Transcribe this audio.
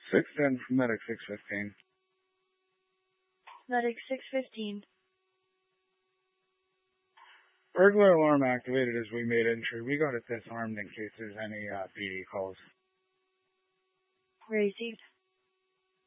610 from Medic 615. Medic 615. Burglar alarm activated as we made entry. We got it disarmed in case there's any PD calls. Received.